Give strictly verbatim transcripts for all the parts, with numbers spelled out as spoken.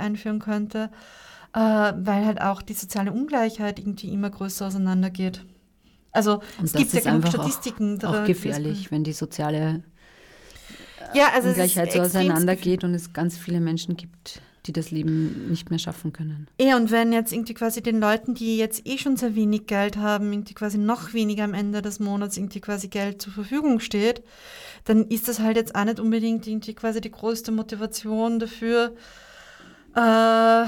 einführen könnte, äh, weil halt auch die soziale Ungleichheit irgendwie immer größer auseinandergeht. Also Und es das gibt ja ist genug einfach Statistiken. auch, auch gefährlich, wenn die soziale äh, ja, also Ungleichheit so auseinandergeht gefährlich. und es ganz viele Menschen gibt, die das Leben nicht mehr schaffen können. Ja, und wenn jetzt irgendwie quasi den Leuten, die jetzt eh schon sehr wenig Geld haben, irgendwie quasi noch weniger am Ende des Monats irgendwie quasi Geld zur Verfügung steht, dann ist das halt jetzt auch nicht unbedingt irgendwie quasi die größte Motivation dafür, äh,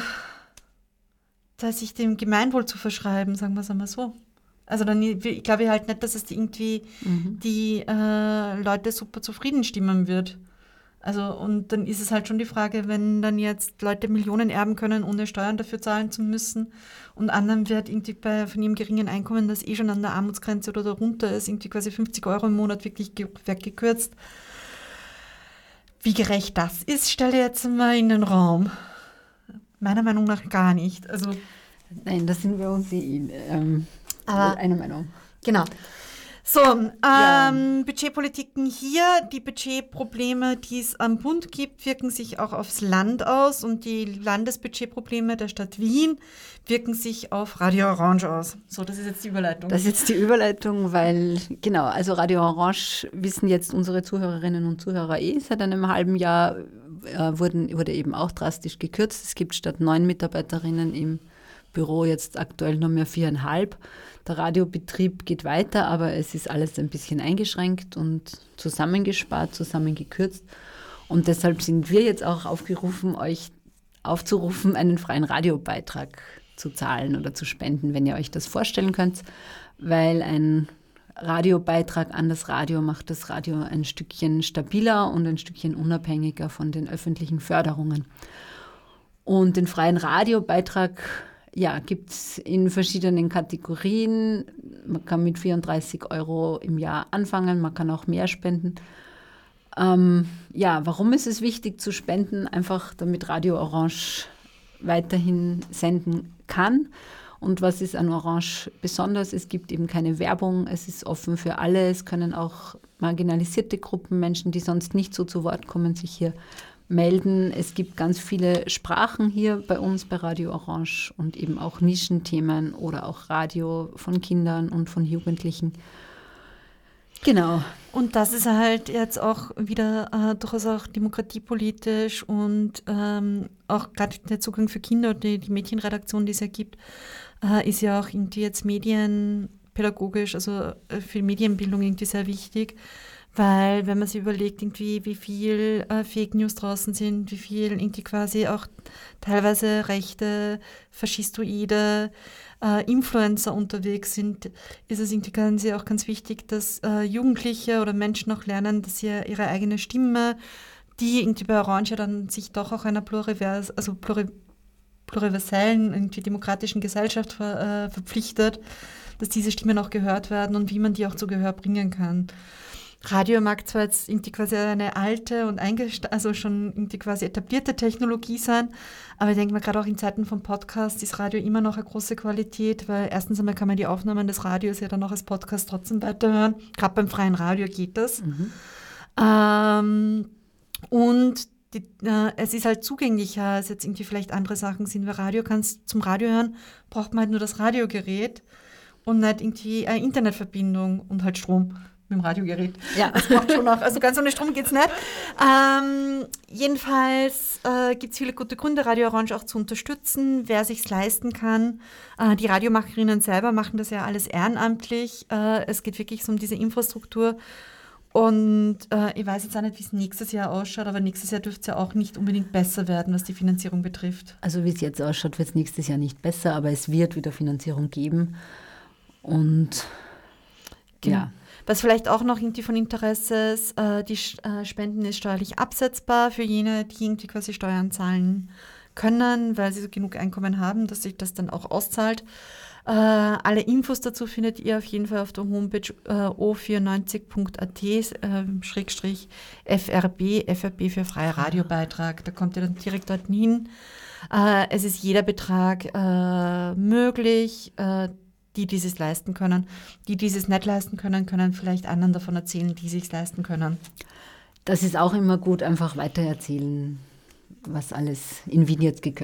dass sich dem Gemeinwohl zu verschreiben, sagen wir es einmal so. Also dann, ich glaube halt nicht, dass es irgendwie Mhm. die äh, Leute super zufrieden stimmen wird. Also und dann ist es halt schon die Frage, wenn dann jetzt Leute Millionen erben können, ohne Steuern dafür zahlen zu müssen und anderen wird irgendwie bei, von ihrem geringen Einkommen, das eh schon an der Armutsgrenze oder darunter ist, irgendwie quasi fünfzig Euro im Monat wirklich ge- weggekürzt. Wie gerecht das ist, stelle ich jetzt mal in den Raum. Meiner Meinung nach gar nicht. Also, Nein, das sind wir uns eh ähm, aber eine Meinung. genau. So, ähm, Ja. Budgetpolitiken hier, die Budgetprobleme, die es am Bund gibt, wirken sich auch aufs Land aus und die Landesbudgetprobleme der Stadt Wien wirken sich auf Radio Orange aus. So, das ist jetzt die Überleitung. Das ist jetzt die Überleitung, weil, genau, also Radio Orange wissen jetzt unsere Zuhörerinnen und Zuhörer eh, seit einem halben Jahr äh, wurden, wurde eben auch drastisch gekürzt. Es gibt statt neun Mitarbeiterinnen im Büro jetzt aktuell nur mehr viereinhalb. Der Radiobetrieb geht weiter, aber es ist alles ein bisschen eingeschränkt und zusammengespart, zusammengekürzt. Und deshalb sind wir jetzt auch aufgerufen, euch aufzurufen, einen freien Radiobeitrag zu zahlen oder zu spenden, wenn ihr euch das vorstellen könnt, weil ein Radiobeitrag an das Radio macht das Radio ein Stückchen stabiler und ein Stückchen unabhängiger von den öffentlichen Förderungen. Und den freien Radiobeitrag ja, gibt es in verschiedenen Kategorien. Man kann mit vierunddreißig Euro im Jahr anfangen, man kann auch mehr spenden. Ähm, ja, warum ist es wichtig zu spenden? Einfach damit Radio Orange weiterhin senden kann. Und was ist an Orange besonders? Es gibt eben keine Werbung, es ist offen für alle. Es können auch marginalisierte Gruppen, Menschen, die sonst nicht so zu Wort kommen, sich hier melden. Es gibt ganz viele Sprachen hier bei uns bei Radio Orange und eben auch Nischenthemen oder auch Radio von Kindern und von Jugendlichen. Genau. Und das ist halt jetzt auch wieder äh, durchaus auch demokratiepolitisch und ähm, auch gerade der Zugang für Kinder, die, die Mädchenredaktion, die es ja gibt, äh, ist ja auch irgendwie jetzt medienpädagogisch, also äh, für Medienbildung irgendwie sehr wichtig. Weil, wenn man sich überlegt, irgendwie, wie viel äh, Fake News draußen sind, wie viel irgendwie quasi auch teilweise rechte, faschistoide äh, Influencer unterwegs sind, ist es irgendwie ganz, auch ganz wichtig, dass äh, Jugendliche oder Menschen auch lernen, dass sie ihre eigene Stimme, die irgendwie bei Orange ja dann sich doch auch einer plurivers, also pluri, pluriversellen, irgendwie demokratischen Gesellschaft ver, äh, verpflichtet, dass diese Stimmen auch gehört werden und wie man die auch zu Gehör bringen kann. Radio mag zwar jetzt irgendwie quasi eine alte und eingest- also schon irgendwie quasi etablierte Technologie sein, aber ich denke mal, gerade auch in Zeiten von Podcasts ist Radio immer noch eine große Qualität, weil erstens einmal kann man die Aufnahmen des Radios ja dann auch als Podcast trotzdem weiterhören. Gerade beim freien Radio geht das. Mhm. Ähm, und die, äh, es ist halt zugänglicher, als jetzt irgendwie vielleicht andere Sachen sind, weil Radio kannst zum Radio hören, braucht man halt nur das Radiogerät und nicht irgendwie eine Internetverbindung und halt Strom. Mit dem Radiogerät. Ja. Das braucht schon noch. Also ganz ohne Strom geht es nicht. Ähm, jedenfalls äh, gibt es viele gute Gründe, Radio Orange auch zu unterstützen, wer sich leisten kann. Äh, die Radiomacherinnen selber machen das ja alles ehrenamtlich. Äh, es geht wirklich so um diese Infrastruktur. Und äh, ich weiß jetzt auch nicht, wie es nächstes Jahr ausschaut, aber nächstes Jahr dürfte es ja auch nicht unbedingt besser werden, was die Finanzierung betrifft. Also wie es jetzt ausschaut, wird es nächstes Jahr nicht besser, aber es wird wieder Finanzierung geben. Und Genau. ja. Was vielleicht auch noch irgendwie von Interesse ist, äh, die äh, Spenden ist steuerlich absetzbar für jene, die irgendwie quasi Steuern zahlen können, weil sie so genug Einkommen haben, dass sich das dann auch auszahlt. Äh, alle Infos dazu findet ihr auf jeden Fall auf der Homepage äh, o vierundneunzig punkt a t äh, Schrägstrich F R B, F R B für freier Radiobeitrag. Da kommt ihr dann direkt dort hin. Äh, es ist jeder Betrag äh, möglich, äh, die dieses leisten können. Die dieses nicht leisten können, können vielleicht anderen davon erzählen, die sich leisten können. Das ist auch immer gut, einfach weitererzählen, was alles in Wien jetzt